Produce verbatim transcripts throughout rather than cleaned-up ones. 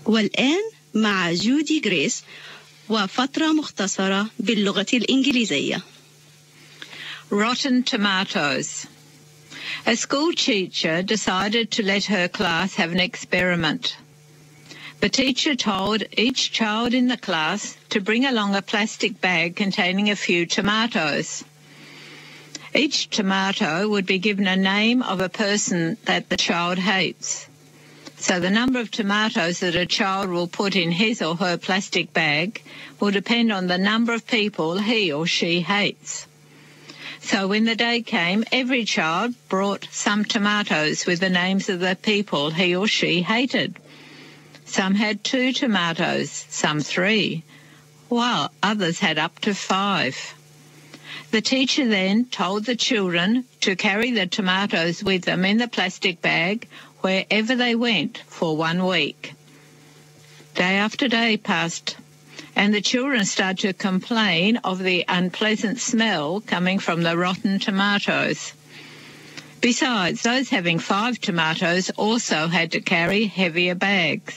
والآن مع جودي غريس وفترة مختصرة باللغة الإنجليزية. Rotten tomatoes. A school teacher decided to let her class have an experiment. The teacher told each child in the class to bring along a plastic bag containing a few tomatoes. Each tomato would be given a name of a person that the child hates. So the number of tomatoes that a child will put in his or her plastic bag will depend on the number of people he or she hates. So when the day came, every child brought some tomatoes with the names of the people he or she hated. Some had two tomatoes, some three, while others had up to five. The teacher then told the children to carry the tomatoes with them in the plastic bag wherever they went for one week. Day after day passed, and the children started to complain of the unpleasant smell coming from the rotten tomatoes. Besides, those having five tomatoes also had to carry heavier bags.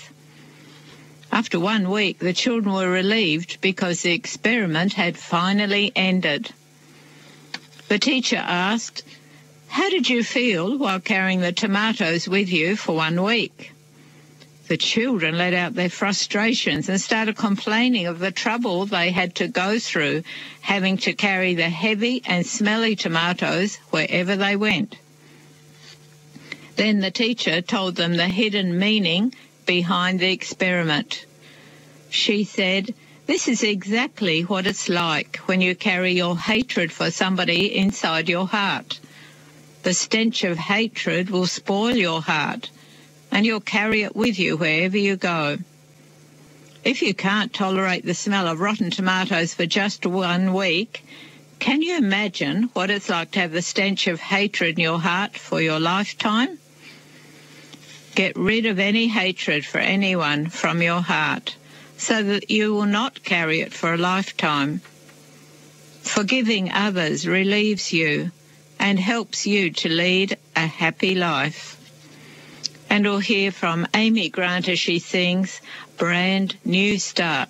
After one week, the children were relieved because the experiment had finally ended. The teacher asked, "How did you feel while carrying the tomatoes with you for one week?" The children let out their frustrations and started complaining of the trouble they had to go through having to carry the heavy and smelly tomatoes wherever they went. Then the teacher told them the hidden meaning behind the experiment. She said, "This is exactly what it's like when you carry your hatred for somebody inside your heart. The stench of hatred will spoil your heart, and you'll carry it with you wherever you go. If you can't tolerate the smell of rotten tomatoes for just one week, can you imagine what it's like to have the stench of hatred in your heart for your lifetime? Get rid of any hatred for anyone from your heart, so that you will not carry it for a lifetime. Forgiving others relieves you and helps you to lead a happy life." And we'll hear from Amy Grant as she sings Brand New Start.